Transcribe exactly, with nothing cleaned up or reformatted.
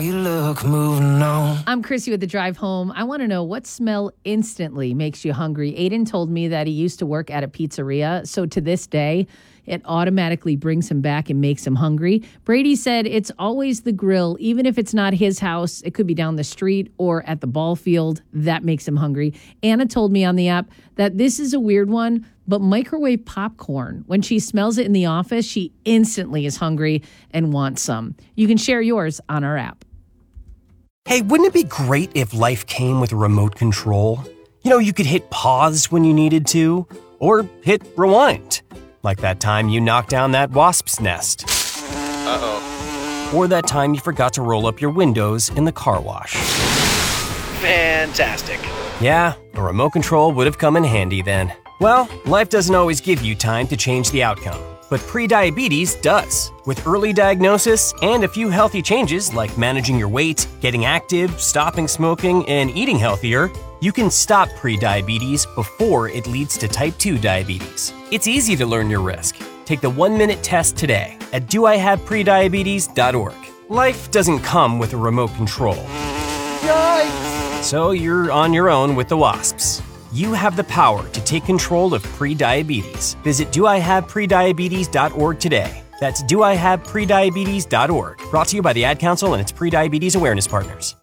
You look moving on. I'm Chrissy with The Drive Home. I want to know what smell instantly makes you hungry. Aiden told me that he used to work at a pizzeria, so to this day, it automatically brings him back and makes him hungry. Brady said it's always the grill, even if it's not his house. It could be down the street or at the ball field. That makes him hungry. Anna told me on the app that this is a weird one, but microwave popcorn, when she smells it in the office, she instantly is hungry and wants some. You can share yours on our app. Hey, wouldn't it be great if life came with a remote control? You know, you could hit pause when you needed to, or hit rewind. Like that time you knocked down that wasp's nest. Uh-oh. Or that time you forgot to roll up your windows in the car wash. Fantastic. Yeah, a remote control would have come in handy then. Well, life doesn't always give you time to change the outcome, but prediabetes does. With early diagnosis and a few healthy changes like managing your weight, getting active, stopping smoking, and eating healthier, you can stop prediabetes before it leads to type two diabetes. It's easy to learn your risk. Take the one-minute test today at do I have prediabetes dot org. Life doesn't come with a remote control. Yikes! So you're on your own with the wasps. You have the power to take control of prediabetes. Visit do I have prediabetes dot org today. That's do I have prediabetes dot org. Brought to you by the Ad Council and its Prediabetes Awareness Partners.